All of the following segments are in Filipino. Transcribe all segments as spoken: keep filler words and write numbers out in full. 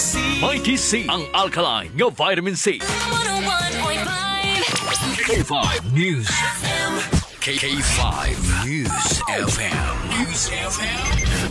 C. Mighty C, ang alkaline nga vitamin C. one oh one point five K five News. F M. K five News F M. News F M.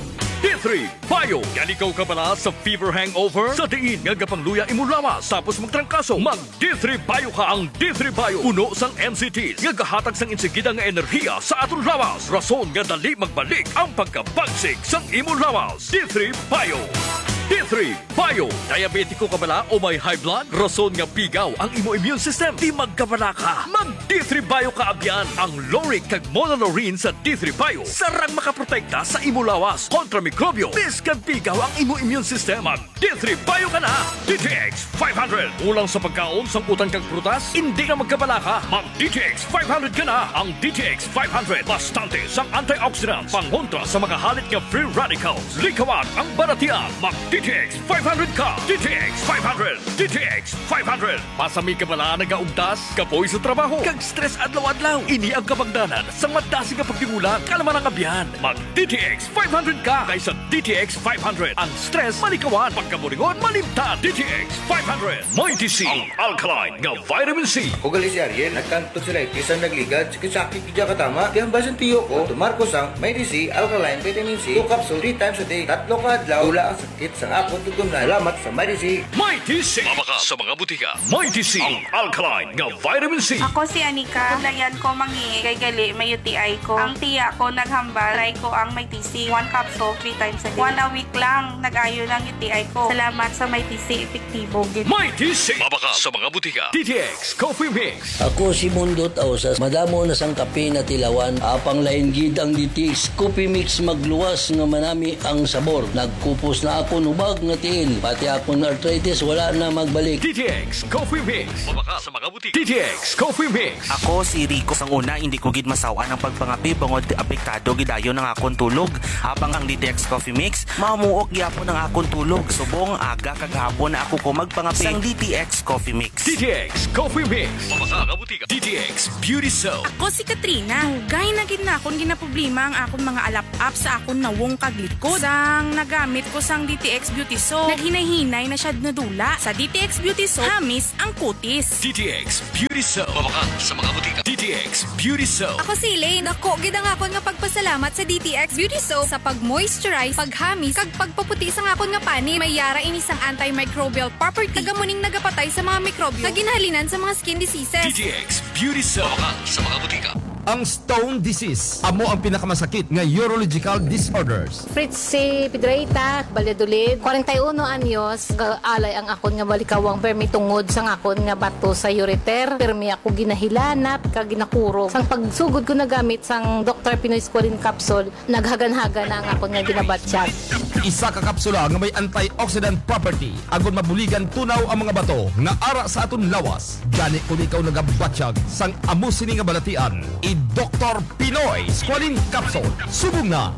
D three Bio. Yan ikaw ka pala sa fever hangover? Sa diin nga gapangluya imo lawas tapos magtrangkaso. Mag D three Bio ka. Ang D three Bio uno sang M C Ts nga gahatag sang insigida nga enerhiya sa aton lawas. Rason nga dali magbalik ang pagkabagsik sang imo lawas. D three Bio. D three Bio. Diabetiko ka bala o may high blood? Rason nga pigaw ang imo immune system. Di magkabala ka. Mag D three Bio ka abyan. Ang Loric kag Monolorine sa D three Bio sarang makaprotekta sa imo lawas kontra mikrobyo. Biskan pigaw ang imo immune system. Mag D three Bio ka na. D T X five hundred. Ulang sa pagkaon sang utang kag prutas, hindi na magkabala ka. Mag D T X five hundred ka na. Ang D T X five hundred bastante sang antioxidants pangontra sa makahalit nga free radicals. Likawan ang baratian. Mag D T X five hundred ka. D T X five hundred. D T X five hundred. Pasami ka bala nagaugtas, kapoy sa trabaho, kag stress adlaw-adlaw. Ini ang kapagdanan sa madasi nga pagtimulang kalaman ang abyan. Mag D T X five hundred ka kaysa D T X five hundred. Ang stress malikawan, pagkaburingon malimtan. D T X five hundred. Mighty C, ang alkaline nga vitamin C. Ugali si Ariel, nagkanto sila ikisan nagligad, sakit-sakit kaya katama. Kaya basan tiyo ko, tumarko sang Mighty C, alkaline, vitamin C, two capsule, three times a day, tatlo ka adlaw, wala ang sakit sa akong tugong na. Salamat sa Mighty C. Mighty C. Mabaka sa mga butika. Mighty C, ang alkaline nga vitamin C. Ako si Anika. Kulayan ko mangi kay gali may U T I ko. Ang tiya ko naghambal. Try ko ang may T C. One capsule, three times a day. One a week lang. Nag-ayo ng U T I ko. Salamat sa may T C. Epektibo. Mighty C. Mabaka sa mga butika. D T X Coffee Mix. Ako si Mundot Ausas. Madamo na sang kape na tilawan. Apang lain gid ang D T X Coffee Mix magluwas nga manami ang sabor. Nagkupos na ako nubag nga tiil. Pati ako na arthritis wala na magbalik. D T X Coffee Mix. Mabaka sa mga butika. D T X Coffee Mix. Ako si Rico. Sang una, hindi ko gid masawa ng pagpangapi bangod apektado gidayo ng akong tulog. Habang ang D T X Coffee Mix, mamuok gyapon ng akong tulog. Subong aga kagahapon na ako ko magpangapi sang D T X Coffee Mix. D T X Coffee Mix. Mabaka ka butika. D T X Beauty Soap. Ako si Katrina. Hugay na gid na akong ginaproblema ang akong mga alap-up sa akong nawong kaglikod. Sang nagamit ko sang D T X Beauty Soap, naghinay-hinay na siya nadula. Sa D T X Beauty Soap, hamis ang kutis. D T X Beauty Soap. Mabaka sa mga butika. D T X Beauty Soap. Ako si Elaine. Ako, gid ang akon nga pagpasalamat sa D T X Beauty Soap sa pag-moisturize, paghamis, kag pagpaputi sa akon nga pani. May yara ini sang antimicrobial property. Tagamuning nagapatay sa mga mikrobyo na ginhalinan sa mga skin diseases. D T X Beauty Soap. Mabaka sa mga butika. Ang stone disease, amo ang pinakamasakit nga urological disorders. Fritz si Pedreita, Valladolid, forty-one anyos, alay ang akon nga balikawang permi tungod sang akon nga bato sa ureter. Permi ako ginahilanat, kag ginakurog. Sang pagsugod ko nagamit sang Doctor Pinoy Squalene capsule, naghagan-hagan na ang akon nga ginabatsyag. Isa ka kapsula nga may antioxidant property, agon mabuligan tunaw ang mga bato nga ara sa aton lawas. Gani kung ikaw nagabatsyag sang amo sini nga balatian, i Doctor Pinoy Squalene Capsule. Subong na!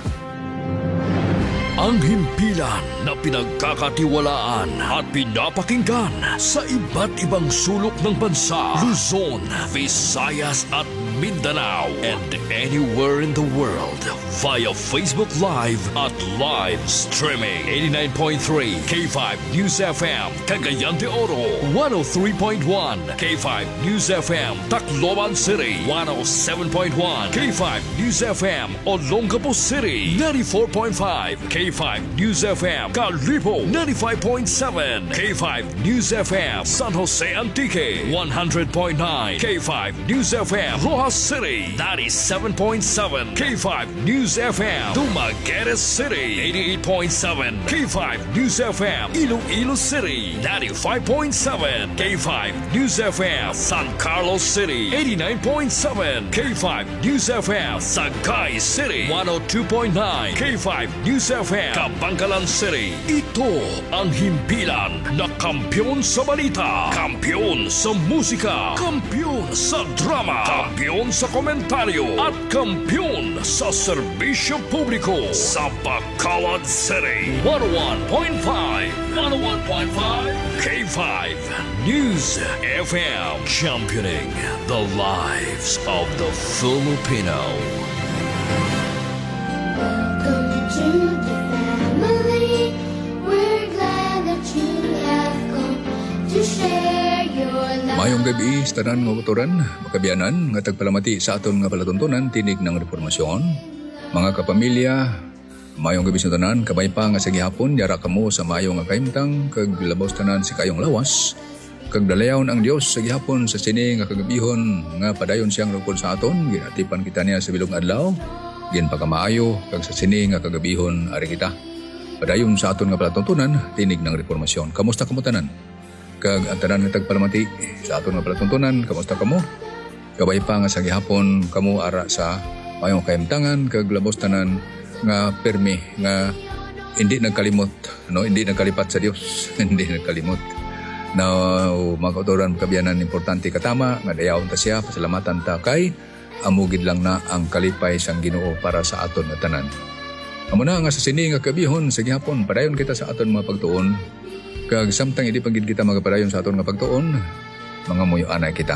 Ang himpilan na pinagkakatiwalaan at pinapakinggan sa iba't ibang sulok ng bansa, Luzon, Visayas at Mindanao, and anywhere in the world via Facebook Live at live streaming. eighty-nine point three K five News F M, Cagayan de Oro, one oh three point one K five News F M, Tacloban City, one oh seven point one K five News F M, Olongapo City, ninety-four point five K five News F M, Calibo, ninety-five point seven K five News F M, San Jose Antique, one hundred point nine K five News F M, Rojas City, ninety-seven point seven K five News F M, Dumaguete City, eighty-eight point seven K five News F M, Iloilo City, ninety-five point seven K five News F M, San Carlos City, eighty-nine point seven K five News F M, Sagay City, one oh two point nine K five News F M, Kabangkalan City. Ito ang himpilan na kampyon sa balita, kampyon sa musika, kampyon sa drama, kampyon sa komentaryo, at kampyon sa serbisyo publiko sa Bacolod City. one oh one point five one oh one point five K five News F M, championing the lives of the Filipino. Welcome to the family. We're glad that Mayong gabi sa tanan nga kauturan, makabiyanan, nga tagpalamati sa aton nga palatuntunan, tinig ng reformasyon. Mga kapamilya, mayong gabi sa tanan, kabay pa nga sa gihapon, yara kamo sa mayong nga kaimtang, kag labaw sa tanan si kayong lawas, kag dalayawn ang Dios sa gihapon sa sini nga kagabihon, nga padayon siyang rukod sa aton, ginatipan kita niya sa bilog adlaw, gin pagkamaayo, kag sa sini nga kagabihon, ari kita. Padayon sa aton nga palatuntunan, tinig ng reformasyon. Kamusta kamo tanan? Kag ang tanan nga tagpalamati sa aton nga palatuntunan, kamusta kamo? Kabay pa nga sa gihapon kamo ara sa mayong kaimtangan kag labos tanan nga permi nga hindi nagkalimot, no, hindi nagkalipat sa Dios, hindi nagkalimot. Now, mga kauturan kabiyanan importante katama nga dayawon ta siya, pasalamatan ta kay amugid lang na ang kalipay sang Ginoo para sa aton nga tanan. Amo na nga sa sini nga kabihon sa gihapon padayon kita sa aton mga pagtuon. Kag samtang hindi pagid kita magapadayon sa aton nga pagtuon, mga muyo anay kita.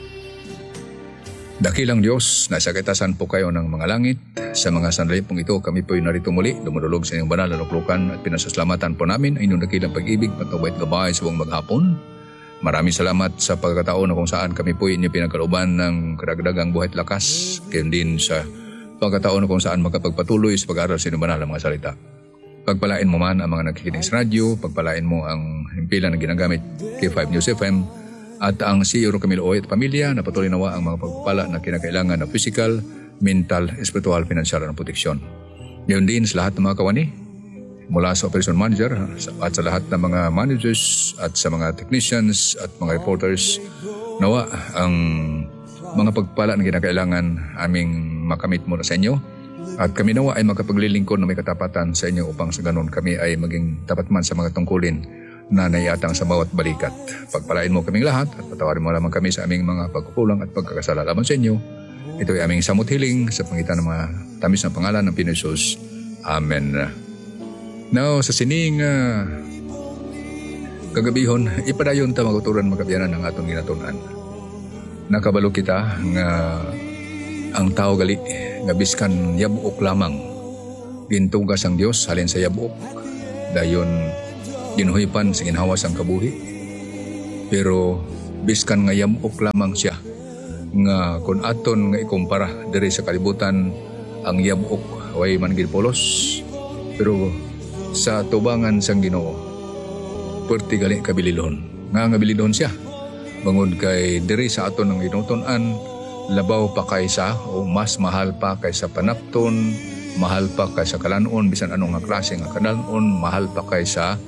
Dakilang Dios, nasa kaitasan po kayo ng mga langit. Sa mga sandali pong ito, kami po'y narito muli, dumudulog sa inyong banal na luklukan at pinasaslamatan po namin ang inyong dakilang pag-ibig, patawait gabay sa buong maghapon. Maraming salamat sa pagkataon na kung saan kami po'y inyong pinagkalooban ng karagdagang buhay at lakas, kayon din sa pagkataon na kung saan makapagpatuloy sa pag-aaral sa inyong banal na mga salita. Pagpalain mo man ang mga nakikinig sa radyo, pagpalain mo ang himpilan na ginagamit K five News F M at ang C E O Camilo Oy at pamilya na patuloy nawa ang mga pagpapala na kinakailangan na physical, mental, espiritual, financial at proteksyon. Ngayon din sa lahat ng mga kawani, mula sa operation manager at sa lahat ng mga managers at sa mga technicians at mga reporters, nawa ang mga pagpapala na kinakailangan aming makamit mula sa inyo. At kami nawa ay makapaglilingkod na may katapatan sa inyo upang sa ganon kami ay maging tapat man sa mga tungkulin na naiatang sa bawat balikat. Pagpalain mo kaming lahat at patawarin mo lamang kami sa aming mga pagkukulang at pagkakasala laban sa inyo. Ito ay aming samot hiling sa pangitan ng mga tamis na pangalan ng Pinoy Jesus. Amen. Now, sa sining uh, kagabihon, ipadayon ta maguturan magabiyanan ng atong ginatunan. Nakabalo kita nga ang tao gali nga biskan yabuok lamang gintugas ang Dios halin sa yabuok dayon ginuhipan sa ginhawas ang kabuhi pero biskan nga yabuok lamang siya nga kun aton nga ikumpara diri sa kalibutan ang yabuok way man gid polos pero sa tubangan sang Ginoo perti gali kabilidon nga nga bilidon siya bangod kay diri sa aton ang ginuton-an labaw pa kaysa o mas mahal pa kaysa panapton, mahal pa kaysa kalanon, bisan anong nga klase nga kalanon, mahal pa kaysa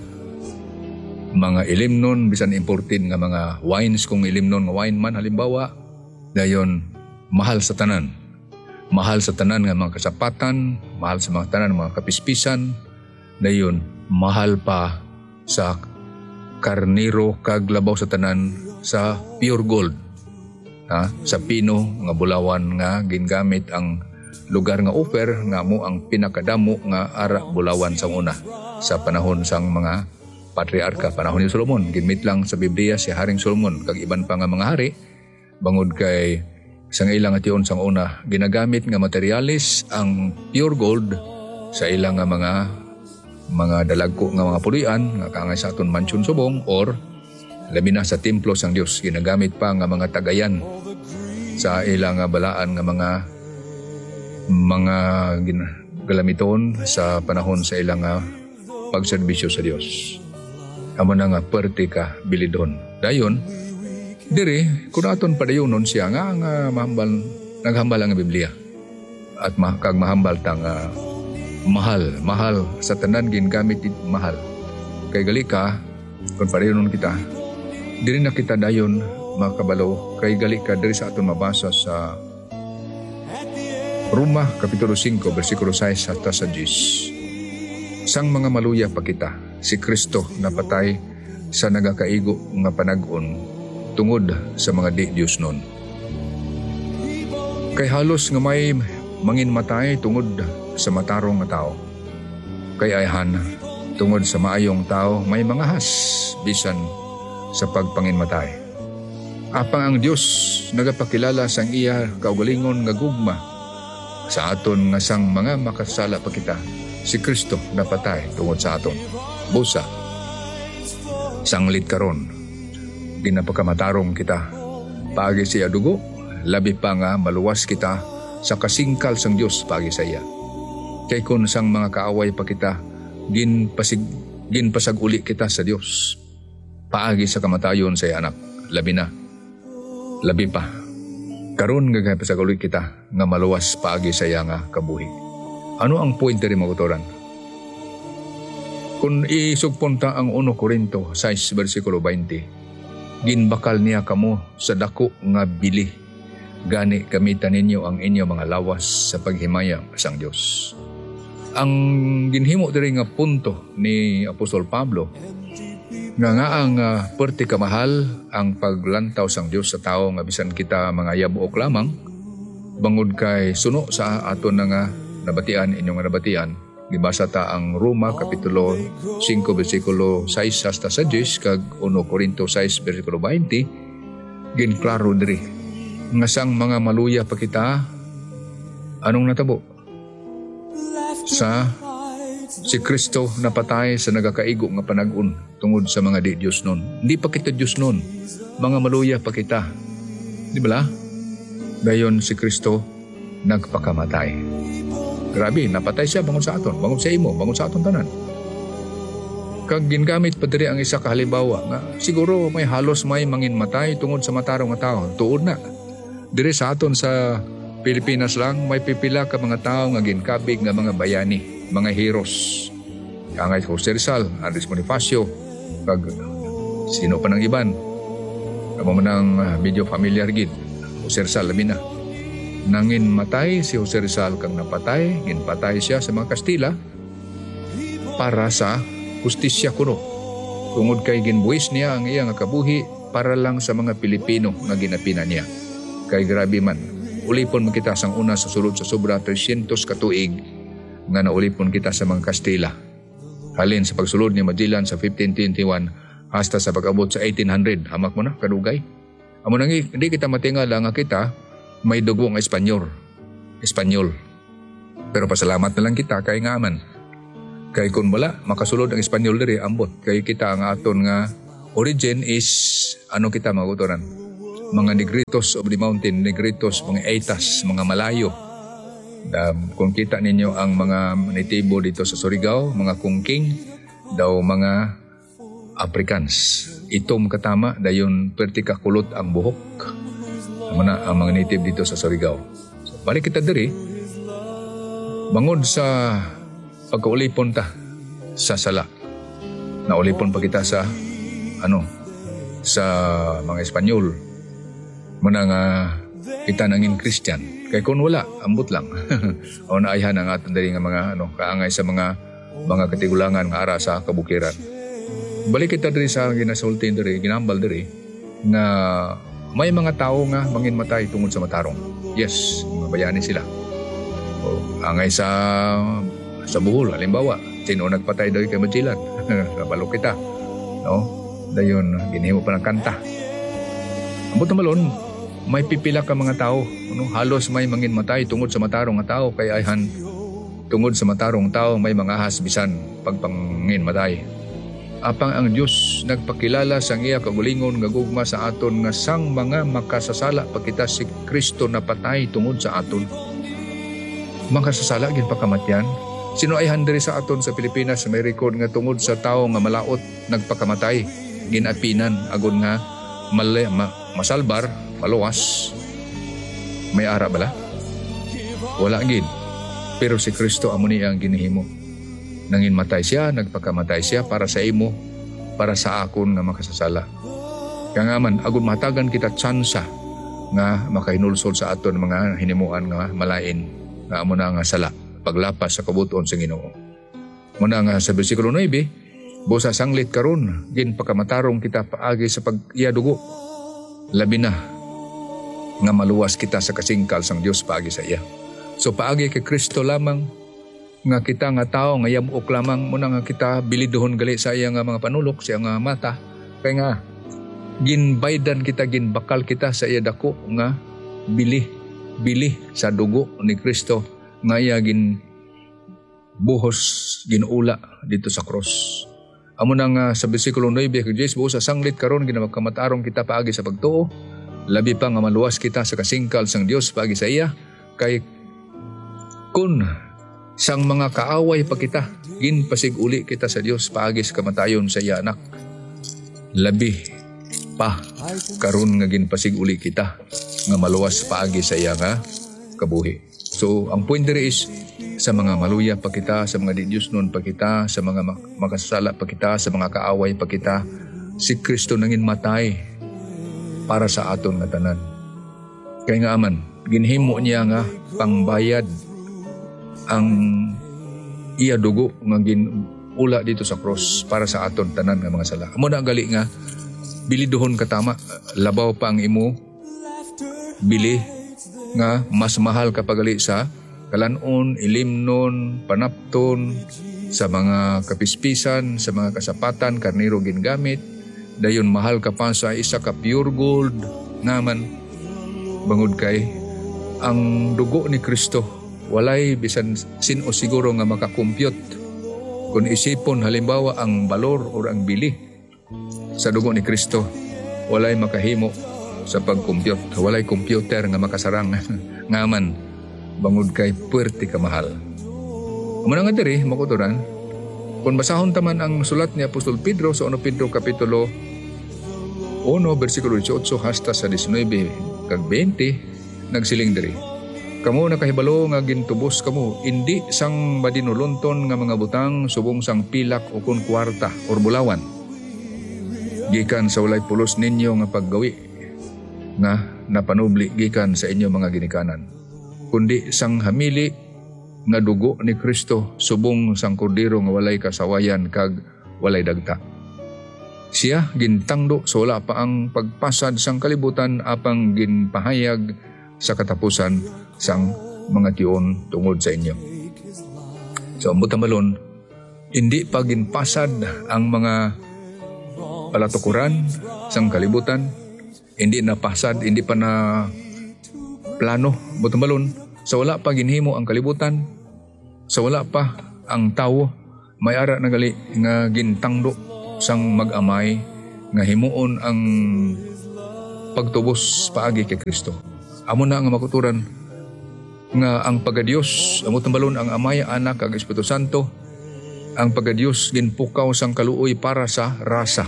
mga ilimnon, bisan imported nga mga wines kung ilimnon nga wine man halimbawa, dayon mahal sa tanan. Mahal sa tanan nga mga kasapatan, mahal sa mga tanan mga kapispisan, dayon mahal pa sa karniro kag labaw sa tanan sa pure gold. Ha, sa pino nga bulawan nga gingamit ang lugar nga Ophir nga mo ang pinakadamo nga ara bulawan sang una sa panahon sang mga patriarka panahon ni Solomon. Ginmit lang sa Biblia si Haring Solomon kag iban pa nga mga hari bangod kay sang ilang ation sang una ginagamit nga materialis ang pure gold sa ilang nga mga mga dalagko nga mga pulian nga kaangay sa aton mansyon subong or labi na sa templo sang Dios ginagamit pa nga mga tagayan sa ilang balaan nga mga mga galamiton sa panahon sa ilang pagserbisyo sa Dios. Amo na nga perti ka bilidon. Dayon diri kun aton padayonon siya nga nga mahambal naghambal ang Biblia at kag mahambal tang uh, mahal mahal sa tanan gingamit mahal kay gali ka kun padayonon kita diri na kita dayon mga kabalo kay gali ka diri sa aton mabasa sa Roma kapitulo five bersikulo six hasta sa ten. Sang mga maluya pa kita si Kristo napatay sa nagakaigo nga panag-on tungod sa mga di Dios nun. Kay halos nga may manginmatay tungod sa matarong nga tao. Kay ayhan tungod sa maayong tao may mga has bisan sa pagpanginmatay. Apang ang Dios nagapakilala sang iya kaugalingon nga gugma sa aton nga sang mga makasala pa kita si Kristo napatay tungod sa aton. Busa sanglit karon ginapakamatarong kita paagi sa iya dugo, labi pa nga maluwas kita sa kasingkal sang Dios paagi sa iya. Kay kun sang mga kaaway pa kita, ginpasig ginpasag-uli kita sa Dios paagi sa kamatayon sa iya anak, labi na, labi pa. Karon nga pasag-uli kita nga maluwas paagi sa iya nga kabuhi. Ano ang point diri mga kautoran? Kung isugpunta ang Uno Corinto six versikulo twenty, ginbakal niya kamo sa dako nga bili, gani gamitan ninyo ang inyo mga lawas sa paghimaya sang Dios. Ang ginhimo diri nga punto ni Apostol Pablo nga nga ang uh, perti kamahal ang paglantaw sang Dios sa tao nga bisan kita mga yabuok lamang, bangod kay suno sa aton nga nabatian inyong nabatian. Gibasa ta ang Roma kapitulo five bersikulo six hasta sa ten kag Uno Corinto six bersikulo twenty, ginklaro diri nga sang mga maluya pa kita, anong natabo? Sa si Kristo napatay sa nagakaigo nga panag-un tungod sa mga di Diyos nun. Hindi pa kita Diyos nun, mga maluya pa kita. Di ba la? Dayon si Kristo nagpakamatay. Grabe, napatay siya bangon sa aton, bangon sa imo, bangon sa aton tanan. Kag gingamit pa diri ang isa ka halimbawa nga siguro may halos may mangin matay tungod sa matarong nga tawo. Tuod na. Diri sa aton sa Pilipinas lang may pipila ka mga tawo nga ginkabig nga mga bayani, mga heroes. Kangay Jose Rizal, Andres Bonifacio, kag sino pa nang iban. Kamo man ang medyo familiar gid. Jose Rizal labi na. Nangin matay si Jose Rizal kang napatay, ginpatay siya sa mga Kastila para sa justisya kuno. Tungod kay ginbuwis niya ang iyang kabuhi para lang sa mga Pilipino nga ginapina niya. Kay grabe man, ulipon mo kita sang una sa sulod sa sobra three hundred katuig nga naulipon kita sa mga Kastila. Halin sa pagsulod ni Magellan sa fifteen twenty-one hasta sa pag-abot sa eighteen hundred, hamak mo na, kadugay. Amo nang hindi kita matingala nga kita may dugo ng Espanyol. Espanyol. Pero pasalamat na lang kita kay nga man. Kay kung wala, makasulod ang Espanyol diri ambot. Kay kita ang aton nga origin is, ano kita maguturan? Mga Negritos of the mountain, Negritos, mga Aitas, mga Malayo. Um, kung kita ninyo ang mga natibo dito sa Surigao, mga Kungking, daw mga Africans. Itom katama, dayon perti kakulot ang buhok. Mana ang mga native dito sa Surigao. So, balik kita diri, bangod sa pagkaulipon ta sa sala. Naulipon pa kita sa ano, sa mga Espanyol. Muna nga kita nangin Christian. Kaya kung wala, ambot lang. O naayhan ang aton diri nga mga ano, kaangay sa mga mga katigulangan nga ara sa kabukiran. Balik kita diri sa ginasultin diri, ginambal diri nga may mga tao nga mangin matay tungod sa matarong. Yes, mga bayani sila. O, angay sa sa Bohol, halimbawa, sino nagpatay daw kay Magellan? Kabalo kita. No? Dayon, ginihimo pa ng kanta. Ambot na malon, may pipila ka mga tao. Ano? Halos may mangin matay tungod sa matarong nga tao. Kaya ayhan, tungod sa matarong tao, may mga hasbisan pagpangin matay. Apang ang Diyos nagpakilala sa iya kagulingon nga gugma sa aton nga sang mga makasasala pagkita si Kristo napatay tungod sa aton. Makasasala gid pakamatyan. Sino ay handiri sa aton sa Pilipinas may record nga tungod sa tao nga malaot nagpakamatay, ginapinan agon nga mali, ma, masalbar, maluwas. May ara bala? Wala gid. Pero si Kristo amo ni ang ginihimo. Nangin matay siya, nagpakamatay siya para sa imo, para sa akon nga makasasala. Kaya nga man, agon matagan kita tsansa nga makahinulsol sa aton mga hinimuan nga malain nga amo na nga sala, paglapas sa kabuton sa Ginoo. Muna nga sa bersikulo nine, busa sanglit karon, gin pagkamatarong kita paagi sa pag-iyadugo. Labi na nga maluwas kita sa kasingkal sang Dios paagi sa iya. So paagi kay Kristo lamang nga kita nga tao nga yabuok lamang muna nga kita bilidohon gali sa iya nga mga panulok, sa iya nga mata. Kaya nga ginbaydan kita, ginbakal kita sa iya dako nga bili bili sa dugo ni Kristo nga iya gin buhos ginula dito sa cross. Amo na nga sa bersikulo nine kag Diyes buo sa sanglit karon ginamagkamatarong kita paagi sa pagtuo, labi pa nga maluwas kita sa kasingkal sang Dios paagi sa iya, kay kun sang mga kaaway pa kita, ginpasig uli kita sa Dios paagi sa kamatayon sa iya anak. Labi pa karon nga ginpasig uli kita nga maluwas paagi sa iya nga kabuhi. So ang point diri is sa mga maluya pa kita, sa mga di-Diyos noon pa kita, sa mga makasala pa kita, sa mga kaaway pa kita, si Kristo nangin matay para sa aton nga tanan. Kaya nga aman, ginhimo niya nga pangbayad ang iya dugo nga ginula dito sa cross para sa aton tanan nga mga sala. Amo na gali nga bilidohon katama, labaw pa ang imo bili nga mas mahal ka pagali sa kalanon, ilimnon, panapton, sa mga kapispisan, sa mga kasapatan, karniro gingamit, dayon mahal ka pa sa isa ka pure gold, naman, bangod kay, ang dugo ni Kristo, walay bisan sin o siguro nga makakompute. Kung isipon halimbawa ang balor o ang bili sa dugo ni Kristo, walay makahimo sa pag-compute, walay computer nga makasarang, ngaman, bangod kay puwerte ka mahal. Umana nga diri, makuturan, kung basahon taman ang sulat ni Apostol Pedro sa Uno Pedro Kapitulo one, versikulo eighteen hasta sa nineteen kag twenty, nagsiling diri. Kamo nakahibalo nga gintubos kamo, indi sang madinulunton nga mga butang subong sang pilak o kun kwarta or bulawan. Gikan sa walay pulos ninyo nga paggawi, nga napanubli gikan sa inyo mga ginikanan. Kundi sang hamili nga dugo ni Kristo subong sang kordero nga walay kasawayan kag walay dagta. Siya gintangdo so wala pa ang pagpasad sang kalibutan apang ginpahayag sa katapusan sang mga tiyon tungod sa inyo. So ang butamalon, hindi pa ginpasad ang mga palatukuran sang kalibutan, hindi na pasad, hindi pa na plano, butambalon, sa wala pa ginhimo ang kalibutan, sa wala pa ang tao, may ara na gali nga gintangdo sang mag-amay nga himuon ang pagtubos paagi kay Kristo. Amo na nga makuturan nga ang pagadios, amo tambalon ang Amay, Anak kag Espiritu Santo, ang pagadios ginpukaw sang kaluoy para sa rasa.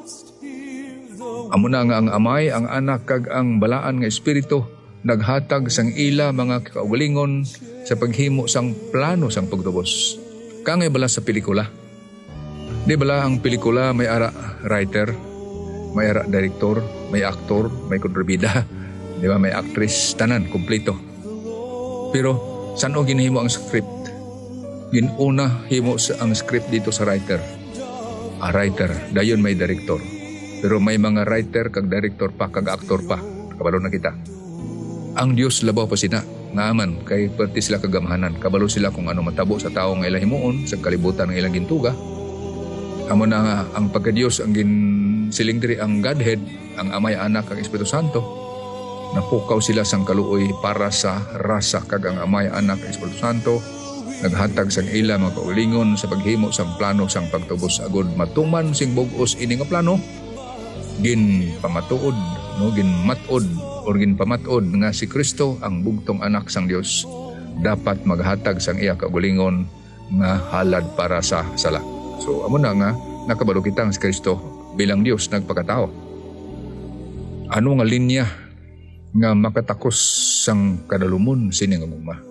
Amo na nga ang Amay, ang Anak kag ang balaan nga Espiritu naghatag sang ila mga kaugalingon sa paghimo sang plano sang pagtubos. Kangay bala sa pelikula. Di bala ang pelikula may ara writer, may ara director, may aktor, may kontrabida, di ba, may actress, tanan, kompleto. Pero saan o ginhimo ang script? Ginuna himo sa ang script dito sa writer. A writer, dayon may director. Pero may mga writer kag director pa kag aktor pa. Kabalo na kita. Ang Dios labaw pa sina, nga aman, kay perti sila kagamahanan. Kabalo sila kung ano matabo sa tao nga ilang himuon, sa kalibutan ng ilang gintuga. Amo na nga, ang pagka-Dios, ang ginsiling diri ang Godhead, ang Amay, Anak, ang Espiritu Santo, napukaw sila sang kaluoy para sa rasa kag ang Amay, Anak, ang Espiritu Santo, naghatag sang ila mga kaulingon sa paghimo sang plano sang pagtubos agod matuman sing bug-os ini nga plano, gin pamatuod, no, gin matod, or ginpamatod nga si Kristo ang bugtong anak sang Dios dapat maghatag sang iya kaugalingon nga halad para sa sala. So amo na nga nakabalo kita si Kristo bilang Dios nagpakatao. Ano nga linya nga makatakos sang kadalumon sini nga mugma.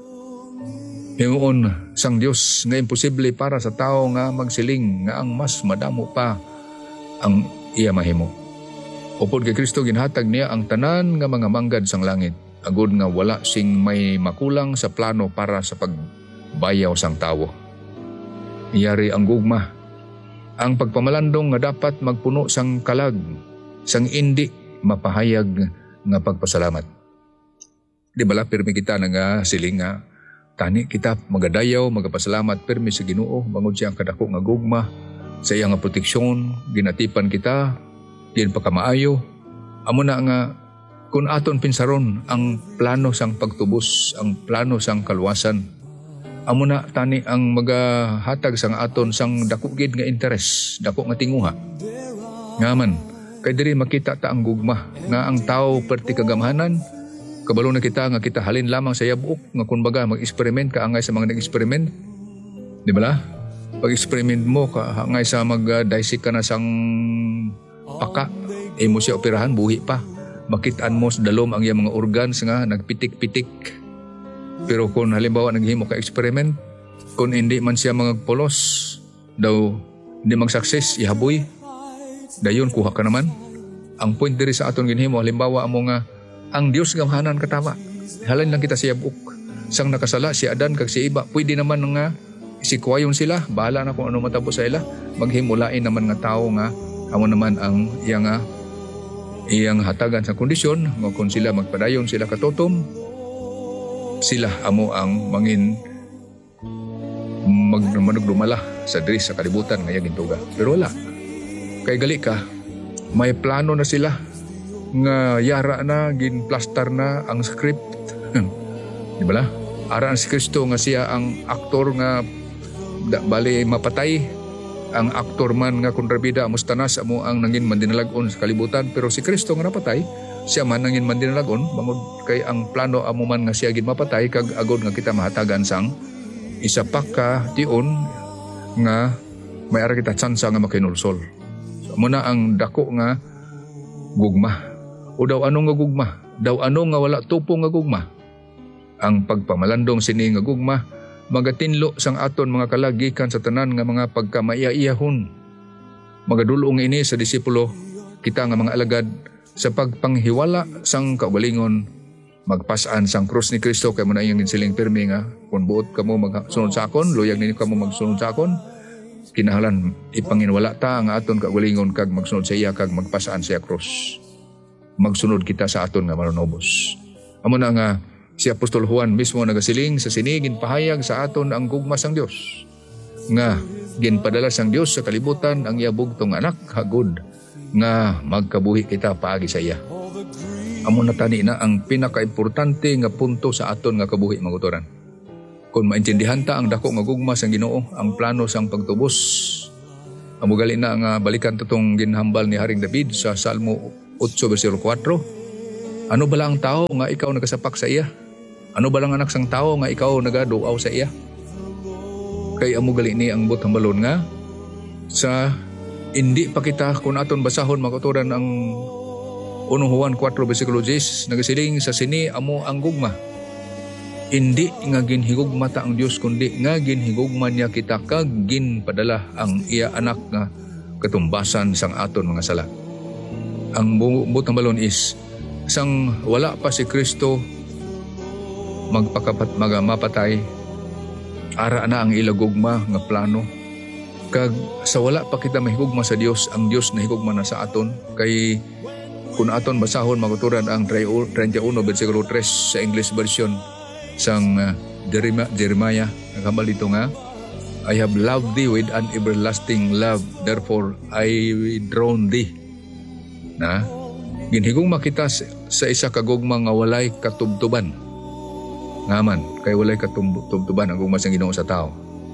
Himuon sang Dios nga imposible para sa tao nga magsiling nga ang mas madamo pa ang iya mahimo. Upod kay Kristo ginhatag niya ang tanan nga mga manggad sang langit, agud nga wala sing may makulang sa plano para sa pagbayaw sang tawo. Iyari ang gugma, ang pagpamalandong nga dapat magpuno sang kalag, sang indi mapahayag nga pagpasalamat. Di bala pirmi kita nga siling nga tani kita magadayaw, magapasalamat pirmi sa Ginoo bangod siya ang kadako nga gugma sa iyang proteksyon, ginatipan kita, din pagkamaayo. Amo na nga kung aton pinsaron ang plano sang pagtubos, ang plano sang kaluwasan, amo na tani ang magahatag sang aton sang dako gid nga interes, dako nga tinguha. Ngaman, kay diri makita ta ang gugma nga ang tao perti kagamhanan, kabalo na kita nga kita halin lamang sa yabuk nga kumbaga mag-experiment ka angay sa mga nag-experiment. Di ba la? Pag-experiment mo ka angay sa mag-dissect ka na sang paka, imo siya operahan buhi pa. Makitaan mo sa dalom ang iyang mga organs nga nagpitik-pitik. Pero kung halimbawa naghimo ka experiment, kung hindi man siya mga polos, daw hindi mag-success, ihaboy, dayon kuha ka naman. Ang point diri sa aton ginhimo, halimbawa amo nga ang Dios gamhanan katama. Halin lang kita siya buk. Sang nakasala si Adan kag si Iba, pwede naman nga isikwayon sila, bahala na kung ano matabo sa ila. Maghimulain naman nga tao nga amo naman ang iyang nga iyang hatagan sa kondisyon nga kung sila magpadayon sila katotom, sila amo ang mangin mag manugdumala sa diri sa kalibutan nga gintuga. Pero wala. Kay gali ka, may plano na sila nga yara na, ginplastar na ang script. Di ba la? Ara ang si Kristo nga siya ang aktor nga da, bali mapatay. Ang aktor man nga kontrabida mustanas amo ang nangin mandinalagon sa kalibutan, pero si Kristo nga napatay, siya man nangin mandinalagon bangod kay ang plano amo man nga siya gid mapatay kag agod nga kita mahatagan sang isa pa ka tion nga may ara kita tsansa nga makinulsol. So amo na ang dako nga gugma. O daw anong nga gugma? Daw ano nga wala tupo nga gugma? Ang pagpamalandong sini nga gugma magatinlo sang aton mga kalagikan sa tanan nga mga pagkamaiyaiyahon. Magadulong ini sa disipulo kita nga mga alagad sa pagpanghiwala sang kaugalingon, magpasaan sang krus ni Kristo kay mo na iyang ginsiling pirmi nga kung buot kamo magsunod sa akon, luyag ninyo kamo magsunod sa akon, kinahanglan ipanginwala ta nga aton kaugalingon kag magsunod sa iya kag magpasaan sa iya krus. Magsunod kita sa aton nga manunobos. Amo na nga si Apostol Juan mismo nagasiling sa sinigin pahayag sa aton ang gugma sang Dios nga ginpadala sang Dios sa kalibutan ang iya bugtong anak hagod nga magkabuhi kita paagi sa iya. Amo na tani na ang pinakaimportante nga punto sa aton nga kabuhi magutoran. Kung maintindihan ta ang dako nga gugma sang Ginoo, ang plano sang pagtubos, amo gali na nga balikan tutong ginhambal ni Haring David sa Salmo eight versikulo four. Ano bala ang tao nga ikaw nagasapak sa iya? Ano ba lang anak sang tao nga ikaw nagaduaw sa iya? Kay amo gali ni ang butang balon nga sa hindi pa kita kung aton basahon makuturan ang First Juan four versikulo ten nagasiling sa sini amo ang gugma. Hindi nga ginhigugma ta ang Dios kundi nga ginhigugma niya kita kag ginpadala ang iya anak nga katumbasan sang aton mga sala. Ang butang balon is sang wala pa si Kristo magpakapat magamapatay, ara na ang ilagugma nga plano. Kag sa wala pa kita mahigugma sa Dios, ang Dios nahigugma na sa aton. Kay kung aton basahon maguturan ang thirty-one versikulo three sa English version sang uh, Jeremiah, nagkambal dito nga, I have loved thee with an everlasting love, therefore I drawn thee. Na ginhigugma kita sa isa ka gugma nga walay katubtuban. Ngaman, kay walay katubtuban ang gugma sang Ginoo sa tao.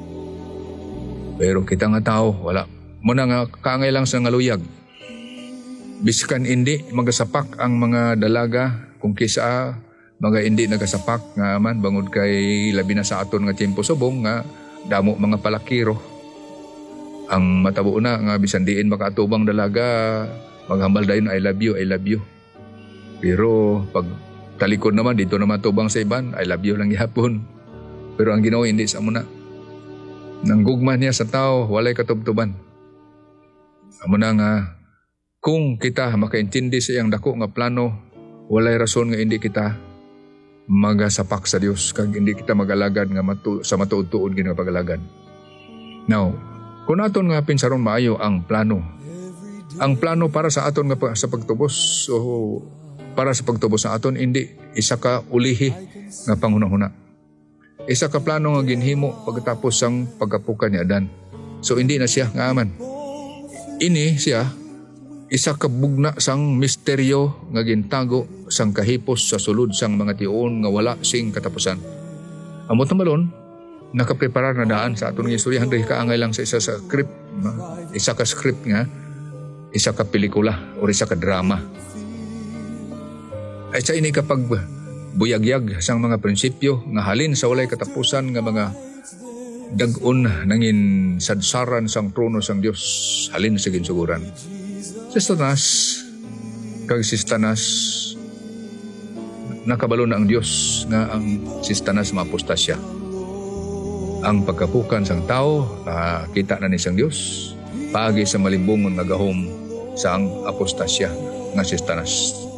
Pero kita nga tao, wala. Muna nga kaangay lang sa ngaluyag. Biskan hindi magasapak ang mga dalaga kung kisa mga hindi nagasapak nga man bangod kay labi na sa aton nga tiempo subong nga damo mga palakiro. Ang matabo na nga bisan diin makaatubang dalaga maghambal dayon I love you, I love you. Pero pag talikod naman, dito naman tubang sa iban, I love you lang ihapon. Pero ang Ginoo hindi sa muna. Nanggugma niya sa tao, walay katubtuban. Amo na nga, kung kita makaintindi sa iyang dako nga plano, walay rason nga hindi kita magasapak sa Dios, kag hindi kita magalagad nga matu sa matuod-tuod gina pagalagad. Now, kung aton nga pinsaron maayo ang plano, ang plano para sa aton nga sa pagtubos, so para sa pagtubos sa aton, hindi isa ka ulihi nga panghunahuna. Isa ka plano nga ginhimo pagkatapos sang pagkapukan ni Adan. So hindi na siya nga aman. Ini siya isa ka bugna sang misteryo nga gintago sang kahipos sa sulod sang mga tion nga wala sing katapusan. Amot na malon, nakapreparar na daan sa atong istoryahan dahil kaangay lang sa isa sa script, no? Isa ka script nga, isa ka pelikula o isa ka drama. Ay sa ini kapag buyagyag sang mga prinsipyo nga halin sa walay katapusan nga mga dag-on nangin sadsaran sang trono sang Dios halin sa ginsuguran. Si Satanas kag si Satanas nakabalo na ang Dios nga ang si Satanas maapostasya. Ang pagkapukan sang tao kita na ni sang Dios paagi sa malimbungon nga gahom sa ang apostasya nga si Satanas.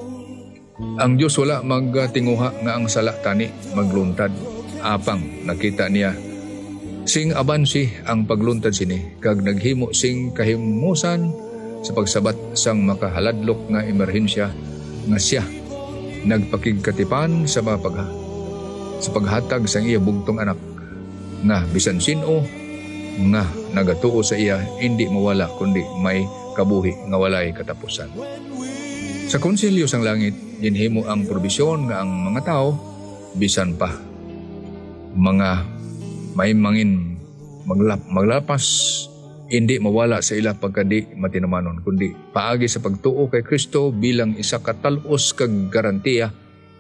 Ang Dios wala magtinguha nga ang sala tani magluntad apang nakita niya sing abansi ang pagluntad sini kag naghimo sing kahimusan sa pagsabat sang makahaladlok nga emerhensya nga siya nagpakigkatipan sa mga pagha sa paghatag sang iya bugtong anak nga bisan sino nga nagatuo sa iya hindi mawala kundi may kabuhi nga walay katapusan. Sa konsilyo sang langit ginhimo ang probisyon nga ang mga tao bisan pa mga may mangin maglap, maglapas hindi mawala sa ila pagkadi matinamanon kundi paagi sa pagtuo kay Kristo bilang isa ka talos kag garantiya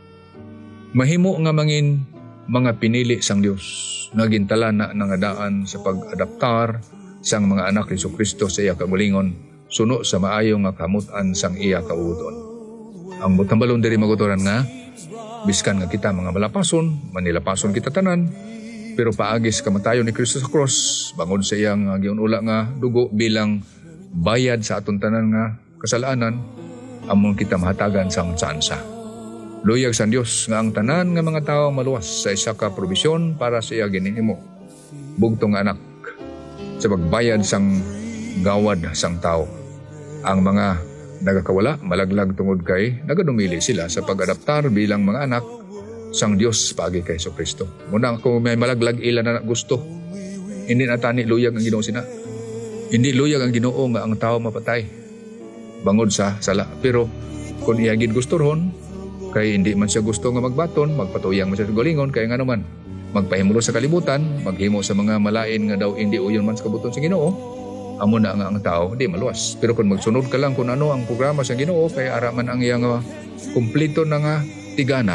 mahimo nga mangin mga pinili sang Dios nagintala na nangadaan sa pag-adaptar sang mga anak ni Kristo sa iya kagulingon suno sa maayo nga kamutan sang iya kauton. Ang butambalon diri magutoran nga biskan nga kita mga malapason manilapason kita tanan pero paagis kamatayon ni Kristo sa cross bangod sa iyang uh, giunula nga dugo bilang bayad sa aton tanan nga kasalanan amon kita mahatagan sang tsansa. Luyag sa Dios nga ang tanan nga mga tawo maluwas sa isa ka probisyon para sa iya ginhimo bugtong anak sa pagbayad sang gawad sang tao. Ang mga nagakawala malaglag tungod kay nagadumili sila sa pag-adaptar bilang mga anak sang Dios paagi kay Kristo. Muna kung may malaglag ilan na gusto, hindi na tani luyag ang Ginoo sina. Hindi luyag ang Ginoo nga ang tao mapatay bangod sa sala. Pero kung iya gid gusto ron, kay hindi man siya gusto nga magbaton, magpatuyang man siya sa galingon, kaya nga naman magpahimulo sa kalibutan, maghimo sa mga malain nga daw hindi uyon man sa kabuton sa Ginoo, amo na nga ang tao, di maluwas. Pero kung magsunod ka lang kung ano ang programa sa Ginoo, kay ara man ang iyang uh, kumplito na nga tigana,